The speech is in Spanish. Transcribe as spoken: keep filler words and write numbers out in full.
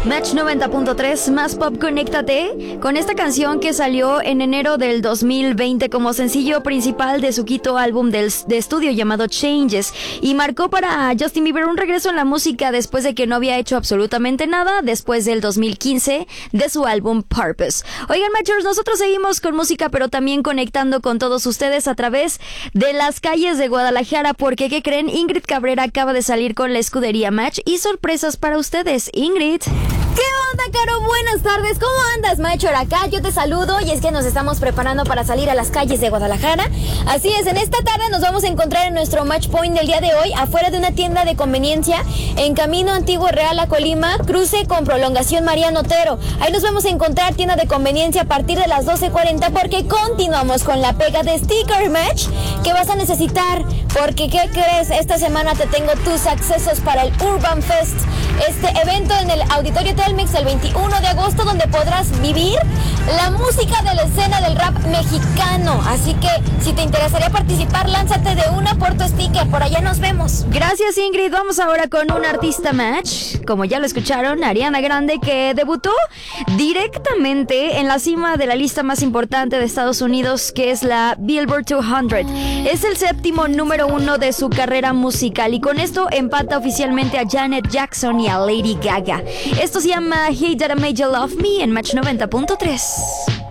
Match noventa punto tres, más pop, conéctate con esta canción que salió en enero del dos mil veinte como sencillo principal de su quinto álbum del, de estudio llamado Changes, y marcó para Justin Bieber un regreso en la música después de que no había hecho absolutamente nada después del dos mil quince de su álbum Purpose. Oigan, Matchers, nosotros seguimos con música, pero también conectando con todos ustedes a través de las calles de Guadalajara, porque ¿qué creen? Ingrid Cabrera acaba de salir con la escudería Match y sorpresas para ustedes. Ingrid. ¿Qué onda, Caro? Buenas tardes, ¿cómo andas, Matcher? Acá yo te saludo y es que nos estamos preparando para salir a las calles de Guadalajara. Así es, en esta tarde nos vamos a encontrar en nuestro Match Point del día de hoy, afuera de una tienda de conveniencia en Camino Antiguo Real a Colima, cruce con Prolongación Mariano Otero. Ahí nos vamos a encontrar tienda de conveniencia a partir de las doce cuarenta, porque continuamos con la pega de Sticker Match que vas a necesitar, porque ¿qué crees? Esta semana te tengo tus accesos para el Urban Fest, este evento en el Auditorio Telmex el veintiuno de agosto, donde podrás vivir la música de la escena del rap mexicano. Así que si te interesaría participar, lánzate de una por tu sticker. Por allá nos vemos. Gracias, Ingrid. Vamos ahora con un artista Match, como ya lo escucharon, Ariana Grande, que debutó directamente en la cima de la lista más importante de Estados Unidos, que es la Billboard doscientos. Es el séptimo número uno de su carrera musical, y con esto empata oficialmente a Janet Jackson y a Lady Gaga. Esto se llama Hey That I Made You Love Me en Match noventa punto tres.